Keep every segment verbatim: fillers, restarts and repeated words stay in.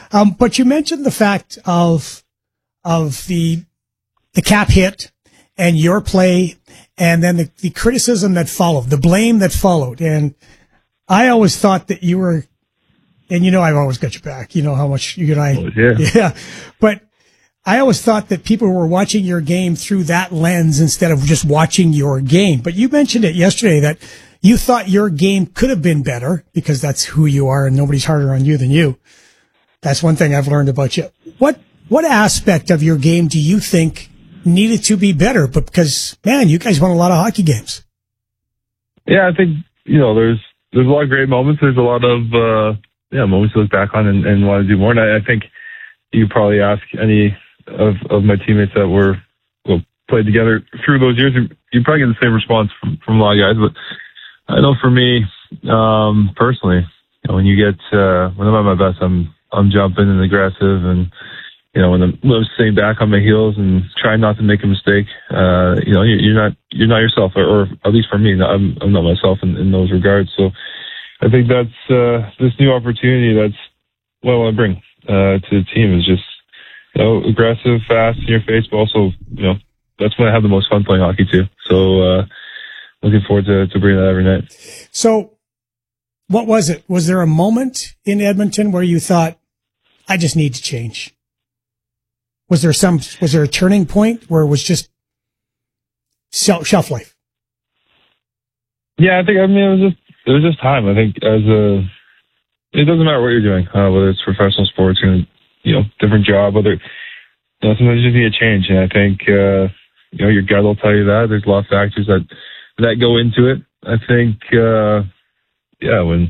Um, but you mentioned the fact of of the the cap hit and your play, and then the, the criticism that followed, the blame that followed. And I always thought that you were, and you know I've always got your back. You know how much you and I, oh, yeah. yeah. But I always thought that people were watching your game through that lens instead of just watching your game. But you mentioned it yesterday that you thought your game could have been better because that's who you are and nobody's harder on you than you. That's one thing I've learned about you. What what aspect of your game do you think needed to be better? But because, man, you guys won a lot of hockey games. Yeah, I think, you know, there's there's a lot of great moments. There's a lot of, uh, yeah, moments to look back on and, and want to do more. And I, I think you probably ask any of, of my teammates that were well, played together through those years, you probably get the same response from, from a lot of guys. But I know for me, um, personally, you know, when you get, uh, when I'm at my best, I'm, I'm jumping and aggressive and, you know, when I'm, when I'm staying back on my heels and trying not to make a mistake, uh, you know, you're not, you're not yourself, or, or at least for me, I'm, I'm not myself in, in those regards. So I think that's, uh, this new opportunity. That's what I want to bring, uh, to the team is just, you know, aggressive, fast, in your face, but also, you know, that's when I have the most fun playing hockey too. So, uh, looking forward to, to bringing that every night. So what was it? Was there a moment in Edmonton where you thought, I just need to change? Was there some, was there a turning point where it was just shelf, shelf life? Yeah, I think, I mean, it was just, it was just time. I think as a, it doesn't matter what you're doing, uh, whether it's professional sports or, you know, different job, whether, you know, sometimes you just need a change. And I think, uh, you know, your gut will tell you that. There's a lot of factors that, that go into it. I think, uh, yeah, when,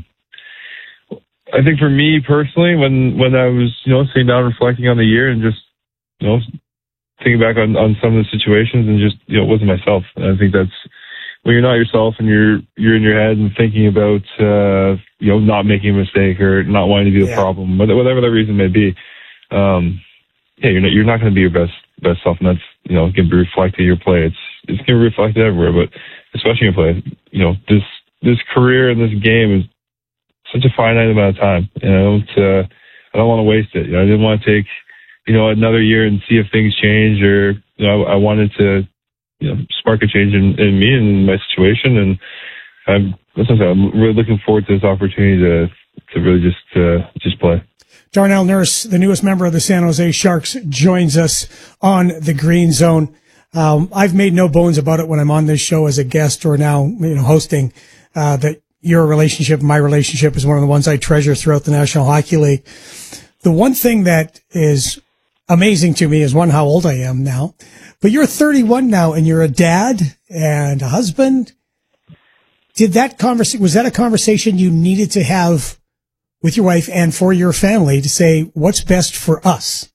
I think for me personally, when, when I was, you know, sitting down reflecting on the year and just, you know, thinking back on, on some of the situations and just, you know, it wasn't myself. And I think that's when you're not yourself and you're, you're in your head and thinking about, uh, you know, not making a mistake or not wanting to be the yeah. problem, whatever the reason may be. Um, yeah, you're not, you're not going to be your best, best self. And that's, you know, going to be reflected in your play. It's, it's going to be reflected everywhere, but especially in your play, you know, this, this career and this game is such a finite amount of time. You know, I don't, uh, I don't want to waste it. You know, I didn't want to take, you know, another year and see if things change, or, you know, I, I wanted to, you know, spark a change in, in me and my situation. And I'm, listen, I'm really looking forward to this opportunity to, to really just, uh, just play. Darnell Nurse, the newest member of the San Jose Sharks, joins us on the Green Zone. Um, I've made no bones about it when I'm on this show as a guest or now, you know, hosting, uh, that your relationship, my relationship is one of the ones I treasure throughout the National Hockey League. The one thing that is amazing to me is, one, how old I am now, but you're thirty-one now and you're a dad and a husband. Did that conversation, was that a conversation you needed to have with your wife and for your family to say, what's best for us?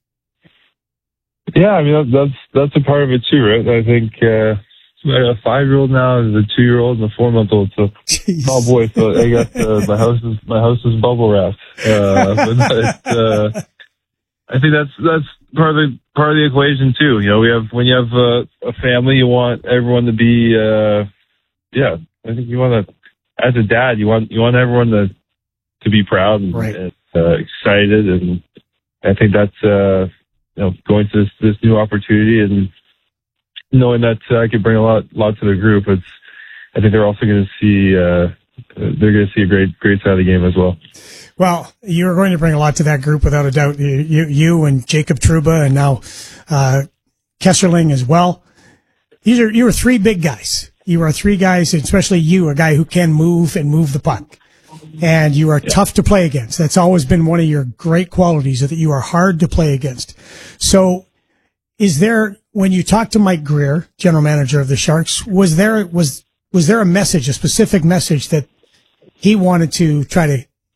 Yeah, I mean, that's, that's a part of it too, right? I think, uh, I got a five-year-old now, and a two-year-old, and a four-month-old. So, Jeez. Oh boy! So I got uh, my house is my house is bubble wrapped. Uh, but it's, uh, I think that's that's part of the part of the equation too. You know, we have when you have uh, a family, you want everyone to be. Uh, yeah, I think you want to, as a dad, you want you want everyone to to be proud and, right. and uh, excited, and I think that's uh, you know, going to this, this new opportunity and knowing that uh, I could bring a lot, lot to the group. It's, I think they're also going to see, uh, they're going to see a great, great side of the game as well. Well, you're going to bring a lot to that group without a doubt. You, you, you and Jacob Trouba and now, uh, Kesserling as well. These are, you are three big guys. You are three guys, especially you, a guy who can move and move the puck. And you are yeah. tough to play against. That's always been one of your great qualities, that you are hard to play against. So is there, when you talked to Mike Greer, general manager of the Sharks, was there, was, was there a message, a specific message that he wanted to try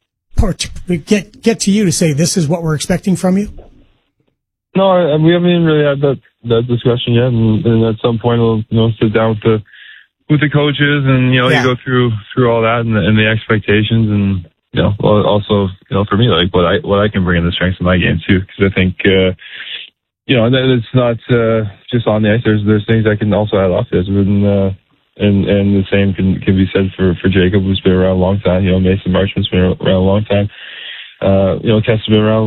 to get, get to you to say, this is what we're expecting from you? No, we haven't even really had that, that discussion yet. And, and at some point we'll, you know, sit down with the, with the coaches and, you know, yeah. you go through, through all that and the, and the expectations and, you know, also, you know, for me, like what I, what I can bring in the strengths of my game too. Cause I think, uh, you know, and it's not, uh, just on the ice. There's, there's things I can also add off this. And, uh, and, and the same can, can be said for, for Jacob, who's been around a long time. You know, Mason Marchment's been around a long time. Uh, you know, Kess has been around